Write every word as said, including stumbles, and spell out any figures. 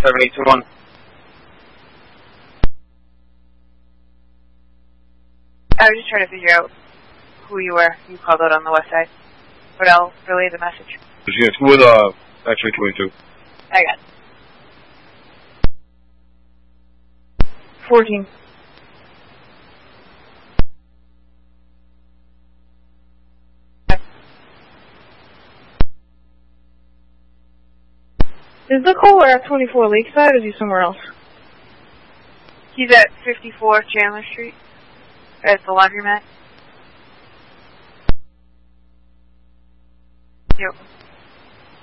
seven eight two one. I was just trying to figure out who you were. You called out on the west side. But I'll relay the message. Yes, with uh, X-ray twenty-two. I got it. fourteen. Is the caller at twenty-four Lakeside or is he somewhere else? He's at fifty-four Chandler Street. At the laundromat. Yep.